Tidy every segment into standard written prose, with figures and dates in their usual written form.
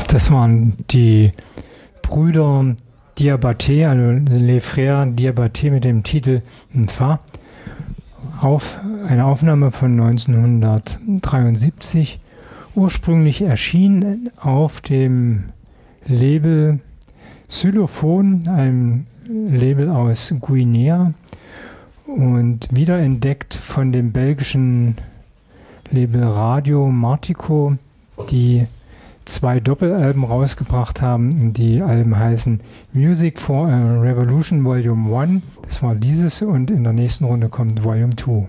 Das waren die Brüder Diabaté, also Les Frères Diabaté mit dem Titel Nfa. Eine Aufnahme von 1973. Ursprünglich erschien auf dem Label Xylophon, einem Label aus Guinea, und wiederentdeckt von dem belgischen Label Radio Martico, die 2 Doppelalben rausgebracht haben. Die Alben heißen Music for a Revolution Volume 1, das war dieses, und in der nächsten Runde kommt Volume 2.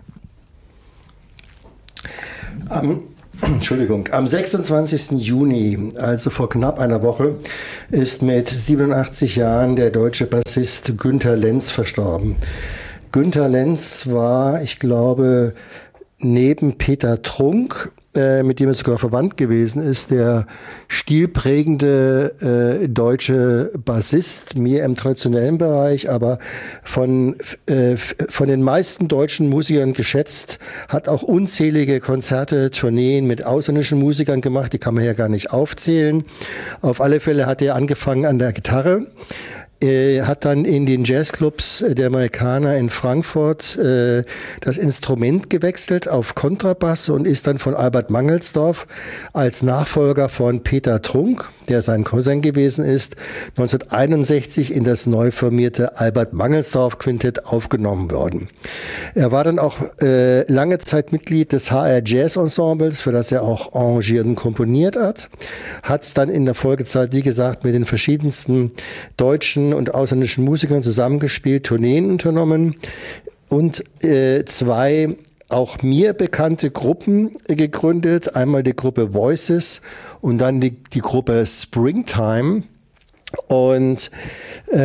Am 26. Juni, also vor knapp einer Woche, ist mit 87 Jahren der deutsche Bassist Günter Lenz verstorben. Günter Lenz war, ich glaube, neben Peter Trunk, mit dem er sogar verwandt gewesen ist, der stilprägende deutsche Bassist, mehr im traditionellen Bereich, aber von den meisten deutschen Musikern geschätzt, hat auch unzählige Konzerte, Tourneen mit ausländischen Musikern gemacht, die kann man ja gar nicht aufzählen. Auf alle Fälle hat er angefangen an der Gitarre. Hat dann in den Jazzclubs der Amerikaner in Frankfurt das Instrument gewechselt auf Kontrabass und ist dann von Albert Mangelsdorff als Nachfolger von Peter Trunk, der sein Cousin gewesen ist, 1961 in das neu formierte Albert Mangelsdorff Quintett aufgenommen worden. Er war dann auch lange Zeit Mitglied des HR Jazz Ensembles, für das er auch arrangiert und komponiert hat. Hat es dann in der Folgezeit, wie gesagt, mit den verschiedensten deutschen und ausländischen Musikern zusammengespielt, Tourneen unternommen und 2 auch mir bekannte Gruppen gegründet. Einmal die Gruppe Voices und dann die Gruppe Springtime. Und